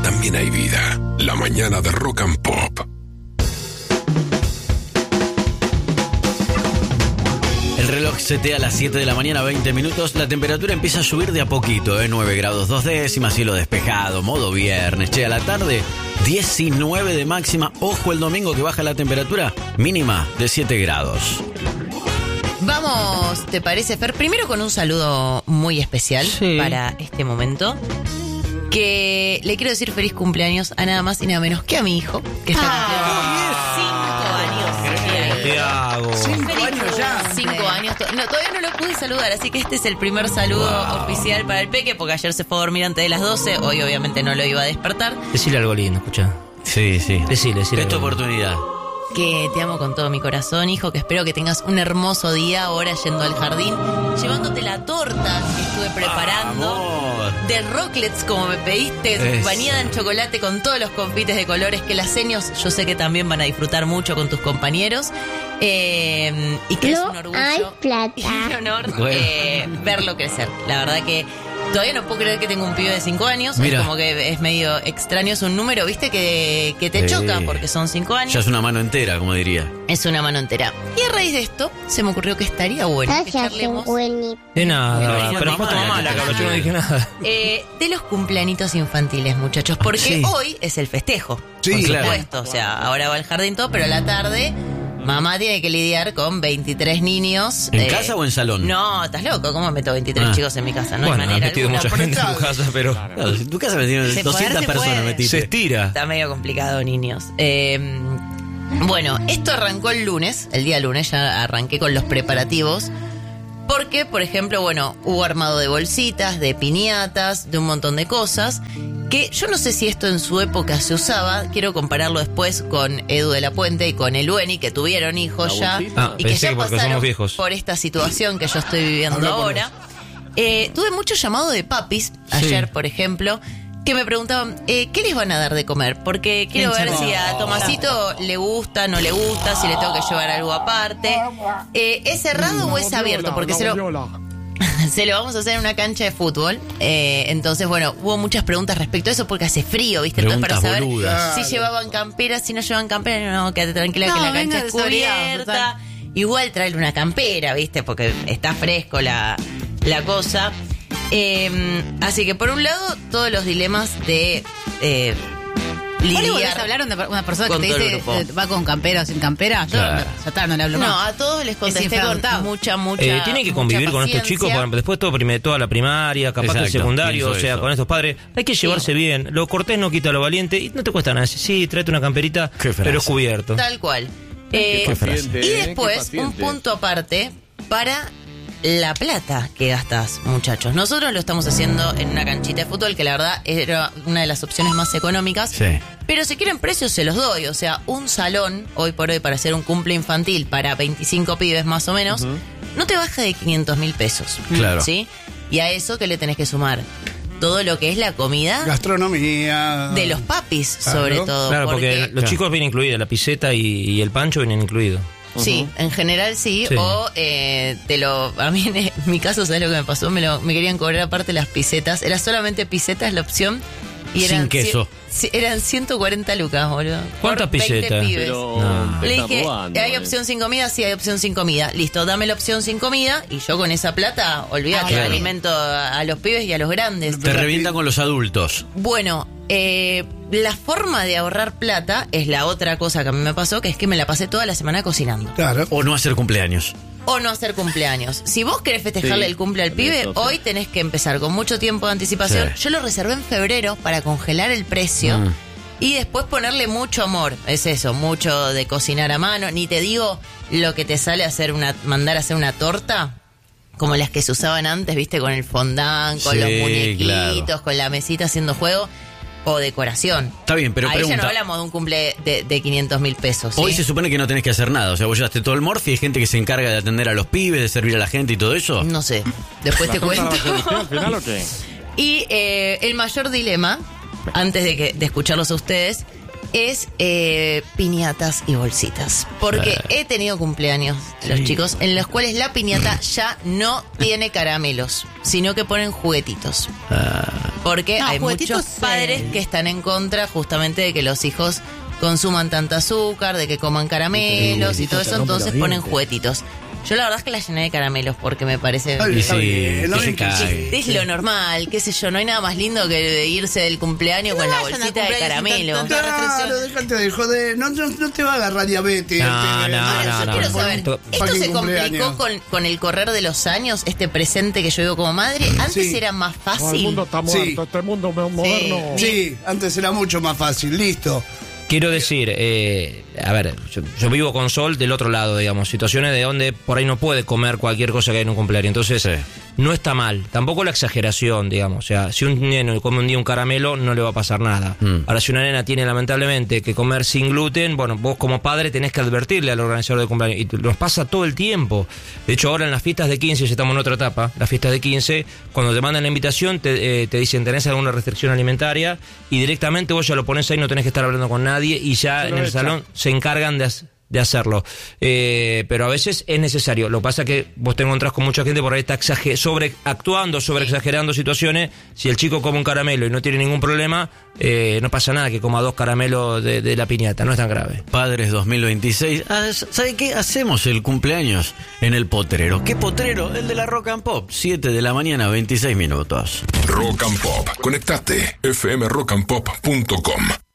también hay vida. La mañana de Rock and Pop. El reloj setea a las 7 de la mañana, 20 minutos. La temperatura empieza a subir de a poquito, 9 grados 2 décimas, cielo despejado, modo viernes. A la tarde, 19 de máxima. Ojo el domingo que baja la temperatura mínima de 7 grados. Vamos, ¿te parece, Fer? Primero con un saludo muy especial para este momento. Que le quiero decir feliz cumpleaños a nada más y nada menos que a mi hijo, que está cumpliendo 5 años. 5 años. No, todavía no lo pude saludar, así que este es el primer saludo oficial para el peque, porque ayer se fue a dormir antes de las 12, hoy obviamente no lo iba a despertar. Decile algo lindo, escucha. Sí. Decile. Esta oportunidad. Que te amo con todo mi corazón, hijo, que espero que tengas un hermoso día ahora yendo al jardín, llevándote la torta que estuve preparando, de rocklets como me pediste, bañada en chocolate con todos los confites de colores que las seños yo sé que también van a disfrutar mucho con tus compañeros, y que es un orgullo y un honor verlo crecer. La verdad que todavía no puedo creer que tengo un pibe de 5 años. Mira. Es como que es medio extraño, es un número, viste, que te choca porque son 5 años. Ya es una mano entera, como diría. Es una mano entera. Y a raíz de esto, se me ocurrió que estaría bueno que charlemos. De nada, pero fue tu mamá la que yo no dije nada. De los cumpleañitos infantiles, muchachos, porque hoy es el festejo. Sí, por claro. supuesto. O sea, ahora va al jardín todo, pero a la tarde mamá tiene que lidiar con 23 niños. ¿En casa o en salón? No, estás loco. ¿Cómo meto 23 chicos en mi casa? No hay manera. Han metido alguna. mucha gente en tu casa, pero... Claro, en tu casa metieron 200 personas. Metiste. Se estira. Está medio complicado, niños. Bueno, esto arrancó el lunes, el día lunes, ya arranqué con los preparativos. Porque, por ejemplo, bueno, hubo armado de bolsitas, de piñatas, de un montón de cosas. Que yo no sé si esto en su época se usaba, quiero compararlo después con Edu de la Puente y con Elueni, que tuvieron hijos ya, y que ya pasaron por esta situación que yo estoy viviendo ahora. Tuve mucho llamado de papis ayer, por ejemplo, que me preguntaban, ¿qué les van a dar de comer? Porque quiero ver si a Tomasito le gusta, no le gusta, si le tengo que llevar algo aparte. ¿Es cerrado o es abierto? Porque se lo vamos a hacer en una cancha de fútbol. Entonces, bueno, hubo muchas preguntas respecto a eso porque hace frío, ¿viste? Entonces, para saber si llevaban camperas, si no llevaban camperas, no, quédate tranquila que la cancha es cubierta. Igual traerle una campera, ¿viste? Porque está fresco la cosa. Así que, por un lado, todos los dilemas de... lidiar. ¿Hablaron de una persona que te dice va con campera o sin campera? Yo ya está, no le hablo más. No, a todos les contesté con mucha tienen que convivir con estos chicos, después toda la primaria, capaz que el secundario, o sea, con estos padres. Hay que llevarse bien. Lo cortés no quita lo valiente y no te cuesta nada. Sí, tráete una camperita, pero es cubierto. Tal cual. Y después, un punto aparte para la plata que gastas, muchachos. Nosotros lo estamos haciendo en una canchita de fútbol que la verdad era una de las opciones más económicas. Sí. Pero si quieren precios se los doy. O sea, un salón, hoy por hoy, para hacer un cumple infantil para 25 pibes más o menos, no te baja de 500.000 pesos. Claro. ¿Sí? Y a eso que le tenés que sumar todo lo que es la comida, gastronomía de los papis, sobre todo. Claro, porque los chicos vienen incluidos, la piseta y el pancho vienen incluidos. Sí, en general sí. O a mí en mi caso, ¿sabes lo que me pasó? Me querían cobrar aparte las pisetas. Era solamente pisetas la opción. Y eran sin queso. Eran 140 lucas, boludo. ¿Cuántas pisetas? Le dije, ¿hay opción sin comida? Sí, hay opción sin comida. Listo, dame la opción sin comida. Y yo con esa plata, olvídate, alimento a los pibes y a los grandes. Te revientan con los adultos. Bueno, la forma de ahorrar plata es la otra cosa que a mí me pasó, que es que me la pasé toda la semana cocinando. Claro. O no hacer cumpleaños. O no hacer cumpleaños. Si vos querés festejarle el cumple al pibe, hoy tenés que empezar con mucho tiempo de anticipación. Yo lo reservé en febrero para congelar el precio y después ponerle mucho amor. Es eso, mucho de cocinar a mano. Ni te digo lo que te sale mandar a hacer una torta, como las que se usaban antes, ¿viste? Con el fondant, con los muñequitos, con la mesita haciendo juego. O decoración. Está bien, pero ahí ya no hablamos de un cumple de 500.000 pesos. ¿sí? Hoy se supone que no tenés que hacer nada. O sea, vos llevaste todo el morfi, hay gente que se encarga de atender a los pibes, de servir a la gente y todo eso. No sé. Después te cuento. ¿Al final o qué? Y el mayor dilema, antes de escucharlos a ustedes, es piñatas y bolsitas. Porque he tenido cumpleaños, los chicos, en los cuales la piñata ya no tiene caramelos, sino que ponen juguetitos. Porque hay muchos padres que están en contra justamente de que los hijos consuman tanta azúcar, de que coman caramelos y todo eso, entonces ponen juguetitos. Yo la verdad es que la llené de caramelos porque me parece... Es lo normal, qué sé yo, no hay nada más lindo que irse del cumpleaños con la bolsita de caramelos. Claro, déjate de joder, no te va a agarrar diabetes. Yo quiero saber, ¿esto se complicó con el correr de los años, este presente que yo vivo como madre? ¿Antes era más fácil? El mundo está muerto, este mundo moderno. Sí, antes era mucho más fácil, listo. Quiero decir, a ver, yo vivo con Sol del otro lado, digamos, situaciones de donde por ahí no puede comer cualquier cosa que hay en un cumpleaños, entonces no está mal, tampoco la exageración, digamos, o sea, si un neno come un día un caramelo no le va a pasar nada. Ahora, si una nena tiene lamentablemente que comer sin gluten, bueno, vos como padre tenés que advertirle al organizador de cumpleaños, y nos pasa todo el tiempo. De hecho, ahora en las fiestas de 15, ya estamos en otra etapa, las fiestas de 15, cuando te mandan la invitación te dicen, ¿tenés alguna restricción alimentaria? Y directamente vos ya lo pones ahí, no tenés que estar hablando con nadie, y ya en el salón se encargan de hacerlo. Pero a veces es necesario. Lo que pasa es que vos te encontrás con mucha gente por ahí está exagerando situaciones. Si el chico come un caramelo y no tiene ningún problema, no pasa nada que coma 2 caramelos de la piñata, no es tan grave. Padres 2026, ¿sabe qué? Hacemos el cumpleaños en el potrero. ¿Qué potrero? El de la Rock and Pop, 7 de la mañana, 26 minutos. Rock and Pop, conectate, fmrockandpop.com.